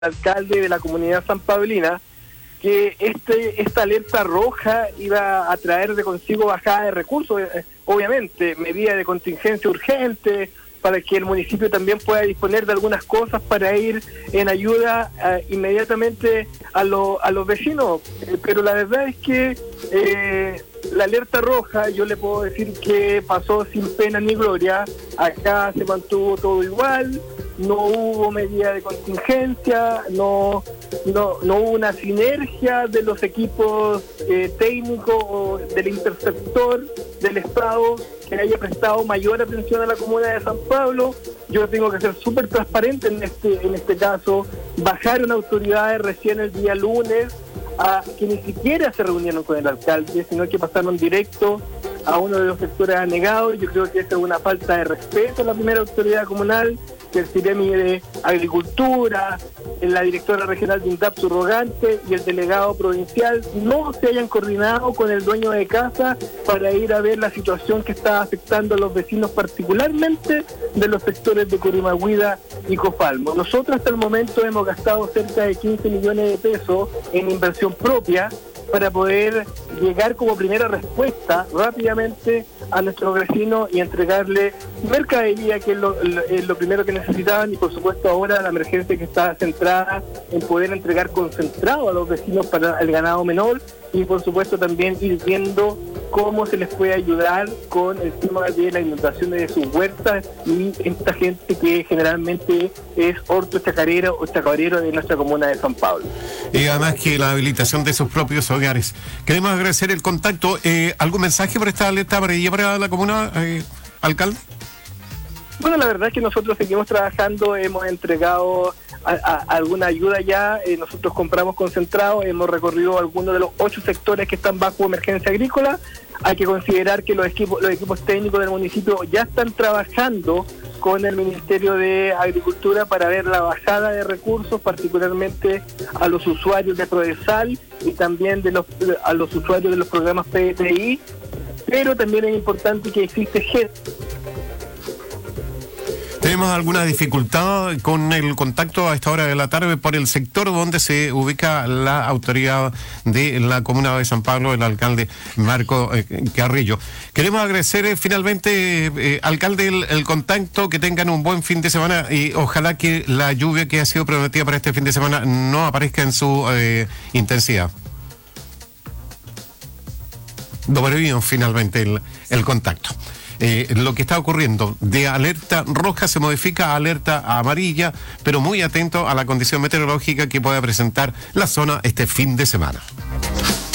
alcalde de la comunidad sanpaulina que esta alerta roja iba a traer de consigo bajada de recursos, obviamente, medidas de contingencia urgente, para que el municipio también pueda disponer de algunas cosas para ir en ayuda inmediatamente a los vecinos. Pero la verdad es que la alerta roja, yo le puedo decir que pasó sin pena ni gloria. Acá se mantuvo todo igual, no hubo medida de contingencia, no hubo una sinergia de los equipos técnicos del interceptor del Estado que haya prestado mayor atención a la comuna de San Pablo. Yo tengo que ser súper transparente en este caso. Bajaron autoridades recién el día lunes que ni siquiera se reunieron con el alcalde, sino que pasaron directo a uno de los sectores anegados. Yo creo que esa es una falta de respeto a la primera autoridad comunal, que el CIREMI de Agricultura, la directora regional de INDAP subrogante y el delegado provincial no se hayan coordinado con el dueño de casa para ir a ver la situación que está afectando a los vecinos, particularmente de los sectores de Corimagüida y Cofalmo. Nosotros hasta el momento hemos gastado cerca de 15 millones de pesos en inversión propia para poder llegar como primera respuesta rápidamente a nuestros vecinos y entregarle mercadería, que es lo primero que necesitaban, y por supuesto ahora la emergencia que está centrada en poder entregar concentrado a los vecinos para el ganado menor, y por supuesto también ir viendo cómo se les puede ayudar con el tema de la inundación de sus huertas y esta gente que generalmente es orto chacarero o chacarero de nuestra comuna de San Pablo. Y además que la habilitación de sus propios hogares. Queremos agradecer el contacto. ¿Algún mensaje por esta alerta amarilla para la comuna, alcalde? Bueno, la verdad es que nosotros seguimos trabajando, hemos entregado alguna ayuda ya, nosotros compramos concentrado, hemos recorrido algunos de los 8 sectores que están bajo emergencia agrícola. Hay que considerar que los equipos técnicos del municipio ya están trabajando con el Ministerio de Agricultura para ver la bajada de recursos, particularmente a los usuarios de Prodesal y también a los usuarios de los programas PTI, pero también es importante que existe gente. ¿Tenemos alguna dificultad con el contacto a esta hora de la tarde por el sector donde se ubica la autoridad de la comuna de San Pablo, el alcalde Marco Carrillo? Queremos agradecer finalmente, alcalde, el contacto, que tengan un buen fin de semana y ojalá que la lluvia que ha sido prometida para este fin de semana no aparezca en su intensidad. Dobrevión finalmente el contacto. Lo que está ocurriendo de alerta roja se modifica a alerta amarilla, pero muy atento a la condición meteorológica que pueda presentar la zona este fin de semana.